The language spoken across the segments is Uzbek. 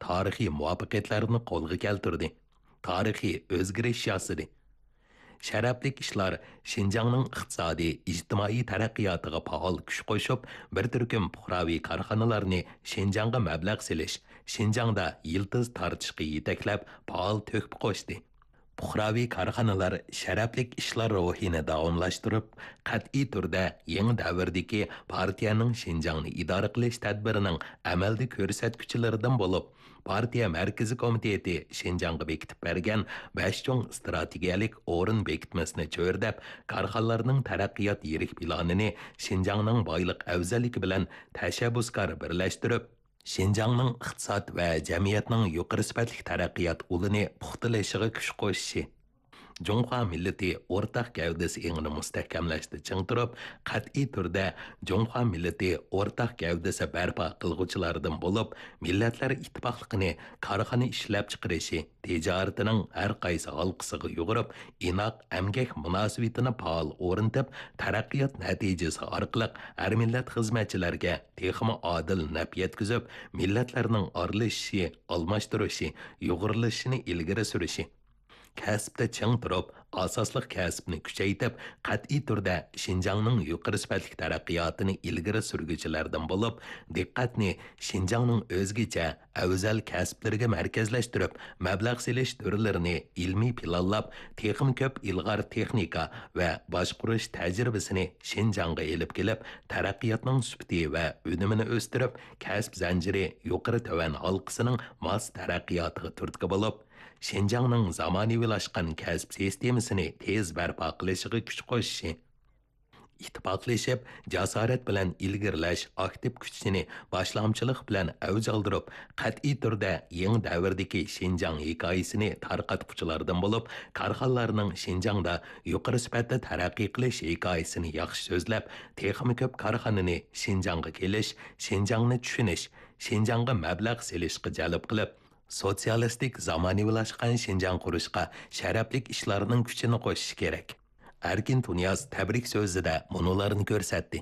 tarixiy muvaffaqiyatlarini qo'lga keltirdi. Tarixiy o'zgarish yasadi. Sharaflik ishlar Şinjanның iqtisodiy, ijtimoiy taraqqiyotiga faol kuch qo'shib, bir turkum puhraviy korxonalarni Şinjanga mablag' selish, Şinjangda yildiz tortishga yetaklab, faol to'kib qo'shdi. Puhraviy korxonalar sharaflik ishlar ruhini davomlashtirib, qat'iy turda yangi davrdagi partiyaning Şinjangni idora qilish tadbirining amalda ko'rsatkuchilaridan bo'lib, partiya markaziy komiteti Şinjangga bekitib bergan 5 cho'ng strategiyalik o'rin bekitmasini cho'rdab, korxonalarning taraqqiyot yirik planini Şinjangning boylik afzalligi bilan tashabbuskor birlashtirib, Şinjanның iqtisod va jamiyatning yuqori sifatli taraqqiyot ulini puxtalashiga kuch qo'shishi. Jonghua millati o'rtaq gavdasi engini mustahkamlashda ching turib, qat'iy turda Jonghua millati o'rtaq gavdasi barpo qilg'uvchilardan bo'lib, millatlar ittifoqligini korxona ishlab chiqarishi, tijoratining har qaysi halqasiga yugurib, inoq amgak munosabatini faol o'rnatib, taraqqiyot natijasi orqali har millat xizmatchilarga texmi odil naf yetkazib, millatlarning orlashishi, almashtirishi, yug'urilishini ilgari surishi. Kasbda ching turib, asosliq kasbni kuchaytirib, qat'iy turda Şinjanның yuqori sifatli taraqqiyotini ilgari surguchilardan bo'lib, diqqatni Şinjanның o'zgacha afzal kasblariga markazlashtirib, mablag' selish turlarini ilmiy planlab, texnik ko'p ilg'or texnika va boshqarish tajribasini Şinjanga elib kelib, taraqqiyotning sifati va unumini o'stirib, kasb zanjiri yuqori tovan halqasining mos taraqqiyotiga turtki bo'lib, Şinjanның zamonaviylashgan kasb sistemasini tez barpo qilishiga kuch qo'shishi. İttifoqlashib, jasorat bilan ilgirlash, aktiv kuchini boshlamchilik bilan avj oldirib, qat'iy turda yangi davrdagi Şinjang hikoyasini tarqatuvchilardan bo'lib, korxonalarning Şinjangda yuqori sifatda taraqqiy qilish hikoyasini yaxshi so'zlab, texmi ko'p korxonani Şinjangga kelish, Şinjangni tushunish, Şinjangga mablag' selishga jalb qilib, sotsialistik zamonaviylashgan Şinjang qurishga sharaflik ishlarning kuchini qo'shish kerak. Erkin Tunyaz tabrik so'zida munolarni ko'rsatdi.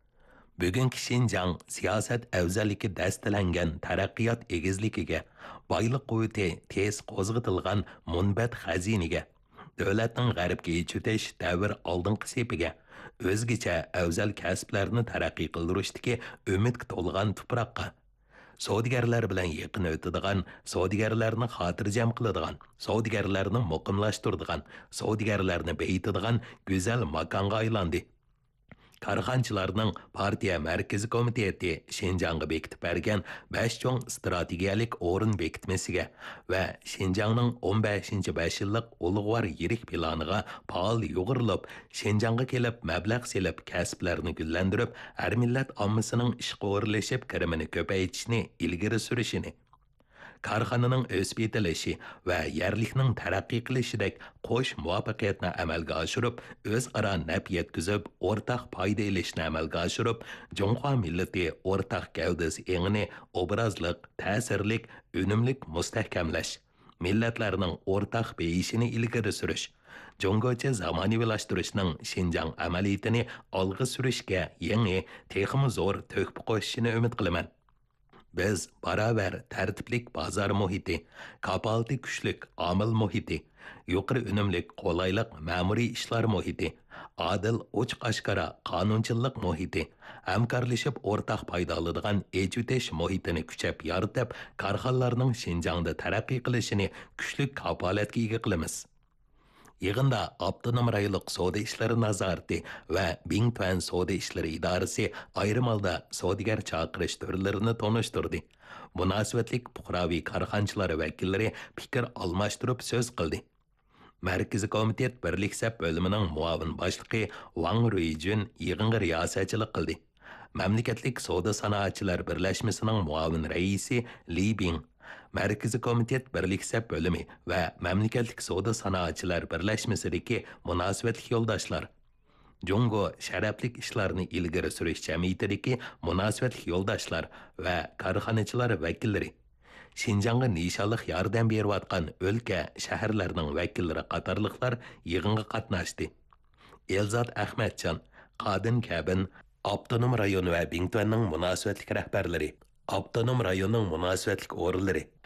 Bugungi Şinjang siyosat afzalligi dastalangan taraqqiyot egizligiga, boylik quvvati tez qo'zg'atilgan munbat xaziniga, davlatning g'arbga yechutish davr oldingi sepiga, o'zgacha afzal kasblarni taraqqiy qildirishdagi umidga to'lgan tuproqqa, savdogarlar bilan yaqin o'tadigan, savdogarlarni xotirjam qiladigan, savdogarlarni muqimlashtiradigan, savdogarlarni beyitadigan go'zal makonga aylandi. Korxonchilarning partiya markaziy komiteti Şinjangga bekitib bergan 5 cho'ng strategiyalik o'rin bekitmasiga va Şinjangning 15-5 yillik ulug'vor yirik planiga faol yug'urilib, Şinjangga kelib mablag' selib kasblarni gullantirib, har millat ommasining ishga o'rlashib kirimini ko'paytirishni ilgari surishini, korxonaning o'sib yetilishi va yerlikning taraqqiy qilishidek qo'sh muvaffaqiyatni amalga oshirib, o'zaro naf yetkazib, o'rtaq foyda ilishni amalga oshirib, Jonghua millati o'rtaq gavdasi engini obrazliq, ta'sirlik, unumlik mustahkamlash, millatlarning o'rtaq beyishini ilgari surish, Jongocha zamonaviylashtirishning Şinjang amaliyatini olg'a surishga yangi, texmi zo'r to'kib qo'shishini umid qilaman. Biz baravar tartiblik bozor muhiti, kapalti kuchlik omil muhiti, yuqori unumlik qo'laylik ma'muriy ishlar muhiti, adil ochiq oshkora qonunchilik muhiti, hamkorlashib o'rtaq foyda oladigan ejutish muhitini kuchab yoritib, korxonalarning Şinjangda taraqqiy qilishini kuchli kapolatga ega qilamiz. Yig'inda Avtonom rayonlik savdo ishlari nazorati va Bingtuan savdo ishlari idorasi ayrim holda savdogar chaqirish turlarini tanishtirdi. Munosabatlik fuqaroviy korxonchilar vakillari fikr almashtirib so'z qildi. Markaziy komitet birlik sap bo'limining muavin boshlig'i Wang Ruijun yig'inga riyosatchilik qildi. Mamlakatlik savdo sanoatchilar birlashmasining muavin raisi Li Bing, Markaziy komitet birlik sap bo'limi va mamlakatlik savdo sanoatchilar birlashmasidagi munosabatli yo'ldoshlar, Jongo sharaflik ishlarni ilgari surish jamiyatidagi munosabatli yo'ldoshlar va korxonachilar vakillari, Şinjangga nishonliq yordam berayotgan o'lka, shaharlarning vakillari qatorliqlar yig'inga qatnashdi. Elzod Ahmadjon, Qadin Kabin, Avtonom rayon va Bingtuanning munosabatlik rahbarlari, Avtonom rayonning munosabatlik o'rinlari,